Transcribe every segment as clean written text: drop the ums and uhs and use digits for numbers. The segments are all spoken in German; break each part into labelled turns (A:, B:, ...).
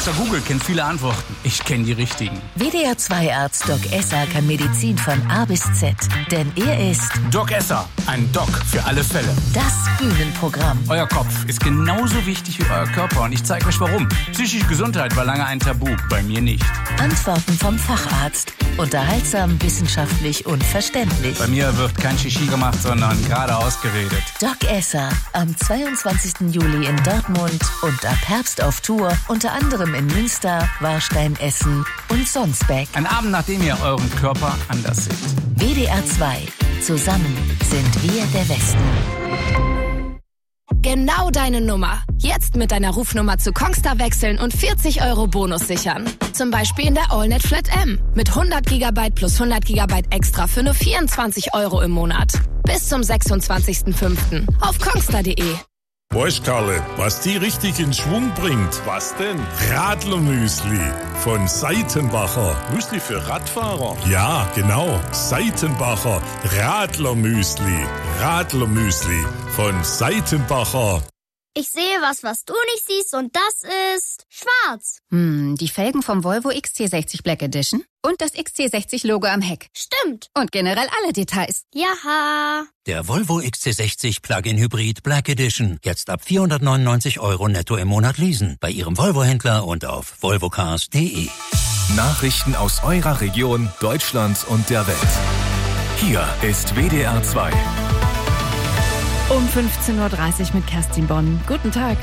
A: Dr. Google kennt viele Antworten. Ich kenne die richtigen.
B: WDR 2 Arzt Doc Esser kann Medizin von A bis Z. Denn er ist
A: Doc Esser, ein Doc für alle Fälle.
B: Das Bühnenprogramm.
A: Euer Kopf ist genauso wichtig wie euer Körper und ich zeige euch warum. Psychische Gesundheit war lange ein Tabu, bei mir nicht.
B: Antworten vom Facharzt. Unterhaltsam, wissenschaftlich und verständlich.
A: Bei mir wird kein Shishi gemacht, sondern geradeaus geredet.
B: Doc Esser am 22. Juli in Dortmund und ab Herbst auf Tour, unter anderem in Münster, Warstein, Essen und Sonsbeck.
A: Ein Abend, nachdem ihr euren Körper anders seht.
B: WDR 2. Zusammen sind wir der Westen.
C: Genau deine Nummer. Jetzt mit deiner Rufnummer zu Kongstar wechseln und 40 € Bonus sichern. Zum Beispiel in der AllNet Flat M. Mit 100 GB plus 100 GB extra für nur 24 € im Monat. Bis zum 26.05. auf kongstar.de.
D: Weißt Karle, was die richtig in Schwung bringt?
E: Was denn?
D: Radlermüsli von Seitenbacher.
E: Müsli für Radfahrer?
D: Ja, genau. Seitenbacher Radlermüsli. Radlermüsli von Seitenbacher.
F: Ich sehe was du nicht siehst und das ist schwarz.
G: Die Felgen vom Volvo XC60 Black Edition und das XC60-Logo am Heck.
F: Stimmt.
G: Und generell alle Details.
F: Jaha.
H: Der Volvo XC60 Plug-in Hybrid Black Edition. Jetzt ab 499 € netto im Monat leasen. Bei Ihrem Volvo-Händler und auf volvocars.de.
I: Nachrichten aus eurer Region, Deutschland und der Welt. Hier ist WDR 2.
J: Um 15.30 Uhr mit Kerstin Bonn. Guten Tag.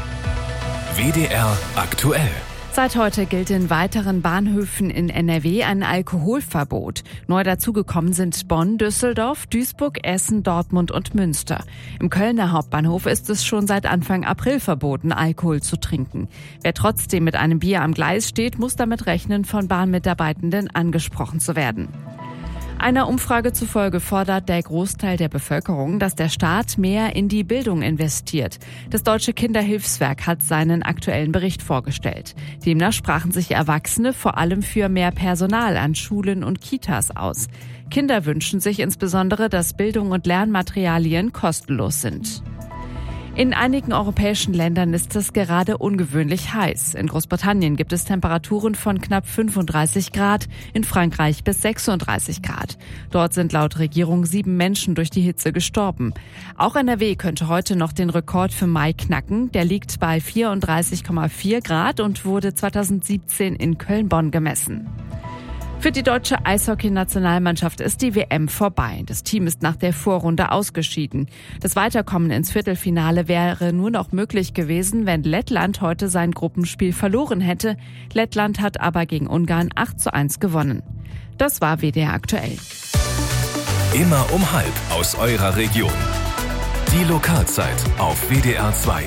I: WDR aktuell.
J: Seit heute gilt in weiteren Bahnhöfen in NRW ein Alkoholverbot. Neu dazugekommen sind Bonn, Düsseldorf, Duisburg, Essen, Dortmund und Münster. Im Kölner Hauptbahnhof ist es schon seit Anfang April verboten, Alkohol zu trinken. Wer trotzdem mit einem Bier am Gleis steht, muss damit rechnen, von Bahnmitarbeitenden angesprochen zu werden. Einer Umfrage zufolge fordert der Großteil der Bevölkerung, dass der Staat mehr in die Bildung investiert. Das Deutsche Kinderhilfswerk hat seinen aktuellen Bericht vorgestellt. Demnach sprachen sich Erwachsene vor allem für mehr Personal an Schulen und Kitas aus. Kinder wünschen sich insbesondere, dass Bildung und Lernmaterialien kostenlos sind. In einigen europäischen Ländern ist es gerade ungewöhnlich heiß. In Großbritannien gibt es Temperaturen von knapp 35 Grad, in Frankreich bis 36 Grad. Dort sind laut Regierung 7 Menschen durch die Hitze gestorben. Auch NRW könnte heute noch den Rekord für Mai knacken. Der liegt bei 34,4 Grad und wurde 2017 in Köln-Bonn gemessen. Für die deutsche Eishockey-Nationalmannschaft ist die WM vorbei. Das Team ist nach der Vorrunde ausgeschieden. Das Weiterkommen ins Viertelfinale wäre nur noch möglich gewesen, wenn Lettland heute sein Gruppenspiel verloren hätte. Lettland hat aber gegen Ungarn 8:1 gewonnen. Das war WDR aktuell.
I: Immer um 12:30 aus eurer Region. Die Lokalzeit auf WDR 2.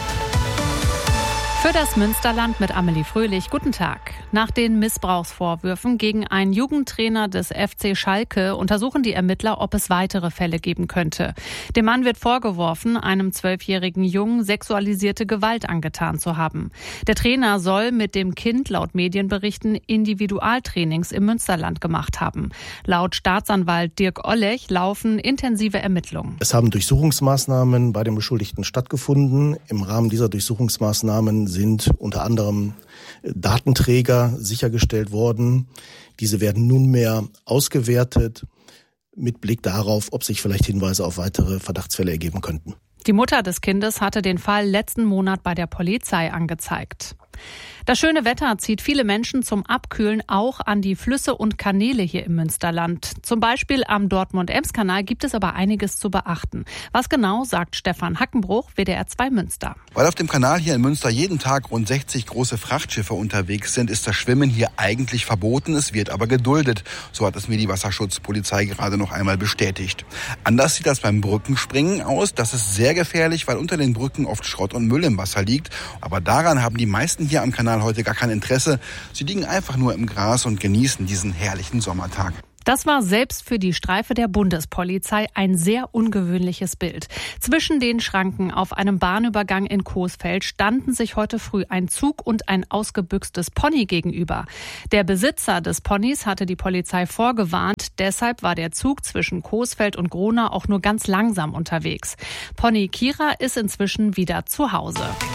K: Für das Münsterland mit Amelie Fröhlich. Guten Tag. Nach den Missbrauchsvorwürfen gegen einen Jugendtrainer des FC Schalke untersuchen die Ermittler, ob es weitere Fälle geben könnte. Dem Mann wird vorgeworfen, einem 12-jährigen Jungen sexualisierte Gewalt angetan zu haben. Der Trainer soll mit dem Kind laut Medienberichten Individualtrainings im Münsterland gemacht haben. Laut Staatsanwalt Dirk Ollech laufen intensive Ermittlungen.
L: Es haben Durchsuchungsmaßnahmen bei den Beschuldigten stattgefunden. Im Rahmen dieser Durchsuchungsmaßnahmen sind unter anderem Datenträger sichergestellt worden. Diese werden nunmehr ausgewertet mit Blick darauf, ob sich vielleicht Hinweise auf weitere Verdachtsfälle ergeben könnten.
K: Die Mutter des Kindes hatte den Fall letzten Monat bei der Polizei angezeigt. Das schöne Wetter zieht viele Menschen zum Abkühlen auch an die Flüsse und Kanäle hier im Münsterland. Zum Beispiel am Dortmund-Ems-Kanal gibt es aber einiges zu beachten. Was genau, sagt Stefan Hackenbruch, WDR 2 Münster.
M: Weil auf dem Kanal hier in Münster jeden Tag rund 60 große Frachtschiffe unterwegs sind, ist das Schwimmen hier eigentlich verboten. Es wird aber geduldet. So hat es mir die Wasserschutzpolizei gerade noch einmal bestätigt. Anders sieht das beim Brückenspringen aus. Das ist sehr gefährlich, weil unter den Brücken oft Schrott und Müll im Wasser liegt. Aber daran haben die meisten hier am Kanal heute gar kein Interesse. Sie liegen einfach nur im Gras und genießen diesen herrlichen Sommertag.
K: Das war selbst für die Streife der Bundespolizei ein sehr ungewöhnliches Bild. Zwischen den Schranken auf einem Bahnübergang in Coesfeld standen sich heute früh ein Zug und ein ausgebüxtes Pony gegenüber. Der Besitzer des Ponys hatte die Polizei vorgewarnt. Deshalb war der Zug zwischen Coesfeld und Gronau auch nur ganz langsam unterwegs. Pony Kira ist inzwischen wieder zu Hause.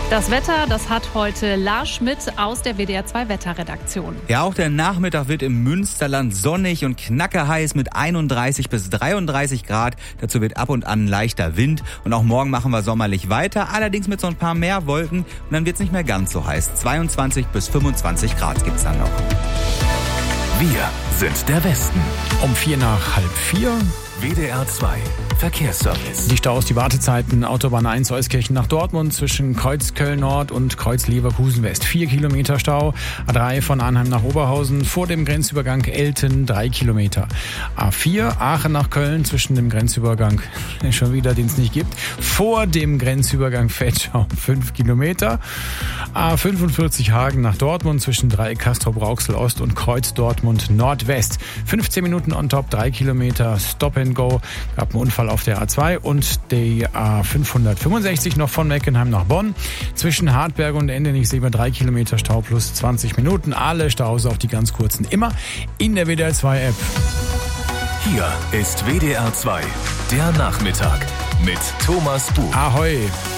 K: Das Wetter, das hat heute Lars Schmidt aus der WDR 2 Wetterredaktion.
N: Ja, auch der Nachmittag wird im Münsterland sonnig und knackeheiß mit 31 bis 33 Grad. Dazu wird ab und an leichter Wind. Und auch morgen machen wir sommerlich weiter, allerdings mit so ein paar mehr Wolken. Und dann wird es nicht mehr ganz so heiß. 22 bis 25 Grad gibt's dann noch.
I: Wir sind der Westen.
O: Um 4:03.
I: WDR 2 Verkehrsservice.
O: Die Staus, die Wartezeiten, Autobahn 1 Euskirchen nach Dortmund zwischen Kreuz Köln Nord und Kreuz Leverkusen West. 4 Kilometer Stau. A3 von Arnheim nach Oberhausen vor dem Grenzübergang Elten 3 Kilometer. A4 Aachen nach Köln zwischen dem Grenzübergang, schon wieder, den es nicht gibt, vor dem Grenzübergang Vetschau 5 Kilometer. A45 Hagen nach Dortmund zwischen Dreieck Castrop-Rauxel Ost und Kreuz Dortmund Nordwest. 15 Minuten on top, 3 Kilometer Stop and Go. Gab einen Unfall auf der A2 und die A565 noch von Meckenheim nach Bonn. Zwischen Hartberg und Endenich sehen wir 3 Kilometer Stau plus 20 Minuten. Alle Staus, auch die ganz kurzen, immer in der WDR 2 App.
I: Hier ist WDR 2, der Nachmittag mit Thomas Buch.
O: Ahoi!